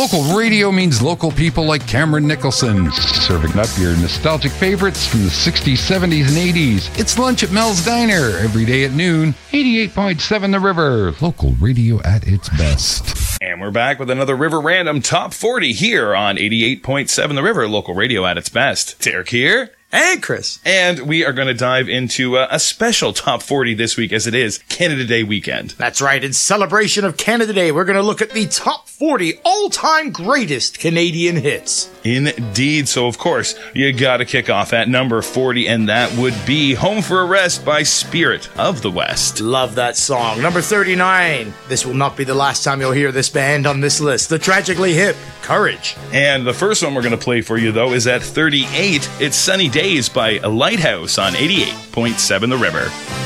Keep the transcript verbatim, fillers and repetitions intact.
Local radio means local people like Cameron Nicholson, serving up your nostalgic favorites from the sixties, seventies, and eighties. It's lunch at Mel's Diner, every day at noon. eighty-eight point seven The River, local radio at its best. And we're back with another River Random Top forty here on eighty-eight point seven The River, local radio at its best. Derek here. And Chris. And we are going to dive into uh, a special Top forty this week, as it is Canada Day weekend. That's right. In celebration of Canada Day, we're going to look at the top forty all-time greatest Canadian hits. Indeed. So, of course, you got to kick off at number forty, and that would be Home for a Rest by Spirit of the West. Love that song. Number thirty-nine. This will not be the last time you'll hear this band on this list. The Tragically Hip, Courage. And the first one we're going to play for you, though, is at thirty-eight. It's Sunny Days by Lighthouse on eighty-eight point seven The River.